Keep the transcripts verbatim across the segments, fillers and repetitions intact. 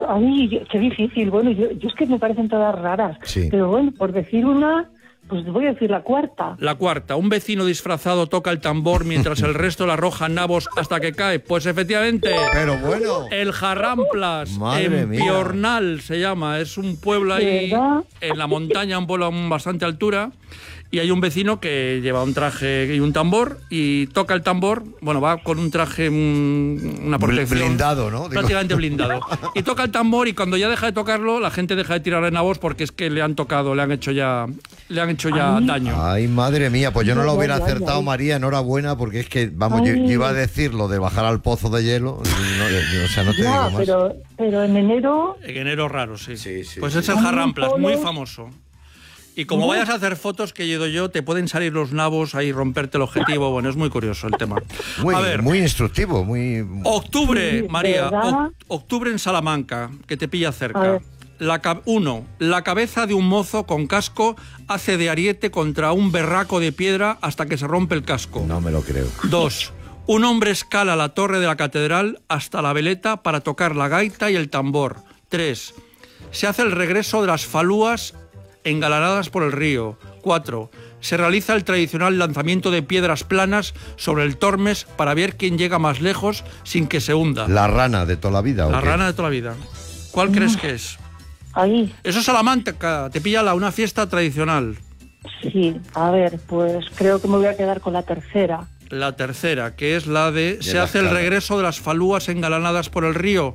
Ay, qué difícil. Bueno, yo, yo es que me parecen todas raras. Sí. Pero bueno, por decir una, pues voy a decir la cuarta. La cuarta, un vecino disfrazado toca el tambor mientras el resto le arroja nabos hasta que cae. Pues efectivamente, Pero bueno. el Jarramplas, Madre en mía. Piornal se llama. Es un pueblo ahí ¿Verdad? en la montaña, un pueblo a bastante altura. Y hay un vecino que lleva un traje y un tambor y toca el tambor. Bueno, va con un traje, mm, una protección. Blindado, ¿no? Digo. Prácticamente blindado. Y toca el tambor y cuando ya deja de tocarlo, la gente deja de tirarle nabos porque es que le han tocado, le han hecho ya, le han hecho ya Ay. daño. Ay, madre mía, pues yo no lo hubiera Ay, ay, acertado, ay. María, enhorabuena, porque es que, vamos, yo, Ay. yo iba a decir lo de bajar al pozo de hielo, y no, yo- o sea, no te Ya, digo más. pero, pero en enero... En enero raro, sí. Sí, sí, pues sí. es el Hay Jarramplas, un muy polo- famoso. Y como Uh. vayas a hacer fotos que he ido yo, te pueden salir los nabos ahí, romperte el objetivo. Bueno, es muy curioso el tema. Muy, a ver, muy instructivo, muy... octubre, Sí, María, ¿verdad? oc- octubre en Salamanca, que te pilla A cerca. ver. La ca- uno, la cabeza de un mozo con casco hace de ariete contra un berraco de piedra hasta que se rompe el casco. No me lo creo. Dos, un hombre escala la torre de la catedral hasta la veleta para tocar la gaita y el tambor. Tres, se hace el regreso de las falúas engalanadas por el río. Cuatro, se realiza el tradicional lanzamiento de piedras planas sobre el Tormes para ver quién llega más lejos sin que se hunda. La rana de toda la vida, ¿o La qué? rana de toda la vida. ¿Cuál crees que es? Ahí, Eso es Salamanca, te pilla la, una fiesta tradicional. sí. A ver, pues creo que me voy a quedar con la tercera. La tercera, que es la de, se la hace el escala. regreso de las falúas engalanadas por el río.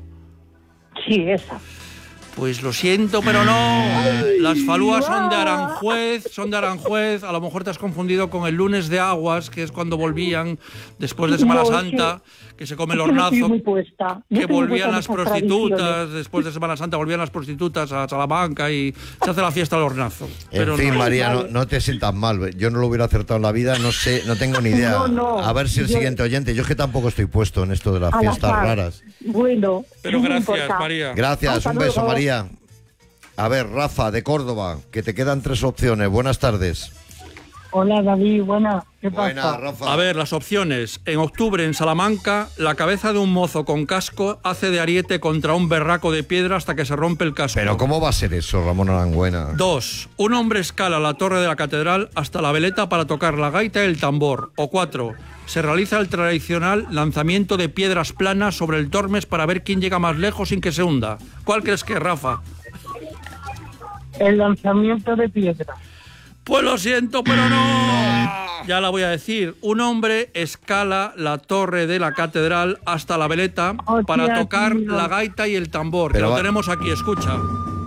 Sí, esa. Pues lo siento, pero no. Las falúas son de Aranjuez, son de Aranjuez. A lo mejor te has confundido con el lunes de aguas, que es cuando volvían después de Semana No, es Santa, que se come el Es que no estoy hornazo, muy puesta. No que estoy muy volvían puesta en las esas prostitutas, tradiciones. después de Semana Santa volvían las prostitutas a Salamanca y se hace la fiesta del hornazo. En Pero fin, no. María, no, Vale. no te sientas mal. Yo no lo hubiera acertado en la vida, no sé, no tengo ni idea. No, no. A ver si el Yo- siguiente oyente. Yo es que tampoco estoy puesto en esto de las Al fiestas azar. raras. Bueno, Pero no gracias, importa. María. Gracias, Hasta un beso, luego. María. A ver, Rafa, de Córdoba, que te quedan tres opciones. Buenas tardes. Hola, David, buena. ¿Qué Buenas, pasa? Rafa. A ver, las opciones. En octubre, en Salamanca, la cabeza de un mozo con casco hace de ariete contra un berraco de piedra hasta que se rompe el casco. Pero ¿cómo va a ser eso, Ramón Arangüena? Dos, un hombre escala la torre de la catedral hasta la veleta para tocar la gaita y el tambor. O cuatro, se realiza el tradicional lanzamiento de piedras planas sobre el Tormes para ver quién llega más lejos sin que se hunda. ¿Cuál crees que es, Rafa? El lanzamiento de piedra. Pues lo siento, pero no. Ya la voy a decir. Un hombre escala la torre de la catedral hasta la veleta Hostia, para tocar tío. la gaita y el tambor. Pero que lo va- tenemos aquí, escucha.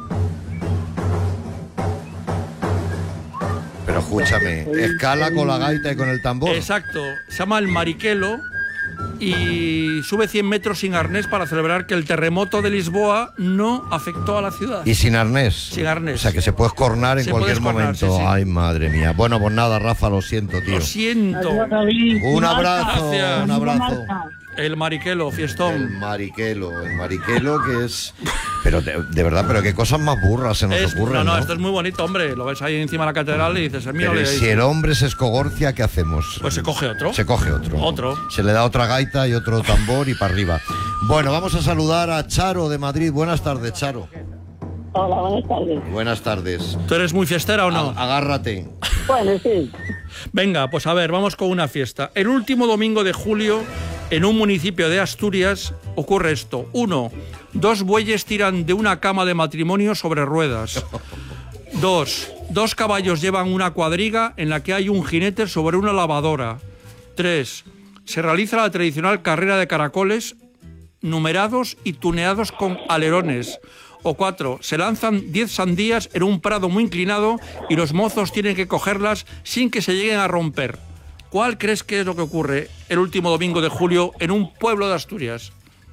Pero escúchame, escala con la gaita y con el tambor. Exacto. Se llama el Mariquelo y sube cien metros sin arnés para celebrar que el terremoto de Lisboa no afectó a la ciudad. Y sin arnés. Sin arnés. O sea, que se puede escornar en Se cualquier puede escornar, momento. sí, sí. Ay, madre mía. Bueno, pues nada, Rafa, lo siento, tío. Lo siento. Adiós, David. Un Marta. abrazo, Gracias. un abrazo. Marta. El Mariquelo, El fiestón. mariquelo, el mariquelo que es... Pero de, de verdad, pero qué cosas más burras se nos Es- ocurren, no, no, ¿no? esto es muy bonito, hombre. Lo ves ahí encima de la catedral y dices, mira, Pero le si el hombre se escogorcia, ¿qué hacemos? pues se coge otro. Se coge otro. Otro. Se le da otra gaita y otro tambor y para arriba. Bueno, vamos a saludar a Charo de Madrid. Buenas tardes, Charo. Hola, buenas tardes. Buenas tardes. ¿Tú eres muy fiestera o no? A- agárrate. Bueno, sí. Venga, pues a ver, vamos con una fiesta. El último domingo de julio, en un municipio de Asturias, ocurre esto. Uno, dos bueyes tiran de una cama de matrimonio sobre ruedas. Dos, dos caballos llevan una cuadriga en la que hay un jinete sobre una lavadora. Tres, se realiza la tradicional carrera de caracoles numerados y tuneados con alerones. O cuatro, se lanzan diez sandías en un prado muy inclinado y los mozos tienen que cogerlas sin que se lleguen a romper. ¿Cuál crees que es lo que ocurre el último domingo de julio en un pueblo de Asturias?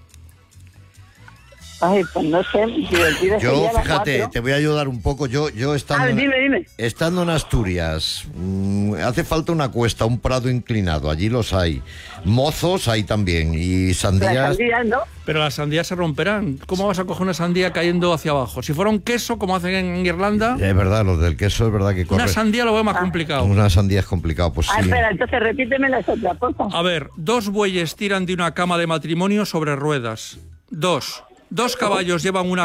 Ay, pues no sé. divertido Yo, sería la fíjate, cuatro. te voy a ayudar un poco. Yo, yo estando, A ver, en- dime, dime. estando en Asturias, mmm, hace falta una cuesta, un prado inclinado. Allí los hay. Mozos hay también. Y Las sandías. sandías, ¿no? Pero las sandías se romperán. ¿Cómo vas a coger una sandía cayendo hacia abajo? Si fuera un queso, como hacen en Irlanda, Es verdad, los del queso es verdad que corre. una sandía lo veo más complicado. Una sandía es complicado, pues Ah, sí. espera, entonces repíteme las otras, por favor. A ver, dos bueyes tiran de una cama de matrimonio sobre ruedas. Dos, dos caballos llevan una